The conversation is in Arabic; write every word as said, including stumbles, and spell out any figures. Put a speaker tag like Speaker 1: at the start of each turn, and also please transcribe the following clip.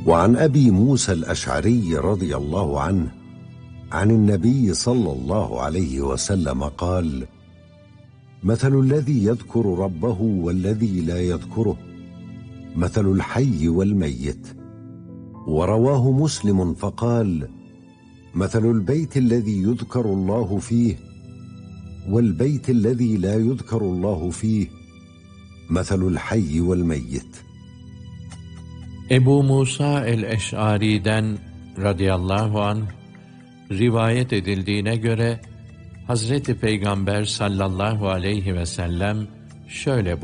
Speaker 1: وعن أبي موسى الأشعري رضي الله عنه عن النبي صلى الله عليه وسلم قال: مثل الذي يذكر ربه والذي لا يذكره مثل الحي والميت. ورواه مسلم فقال: مثل البيت الذي يذكر الله فيه والبيت الذي لا يذكر الله فيه مثل الحي والميت.
Speaker 2: Ebu Musa el-Eş'ari'den radıyallahu anh rivayet edildiğine göre Hazreti Peygamber sallallahu aleyhi ve sellem şöyle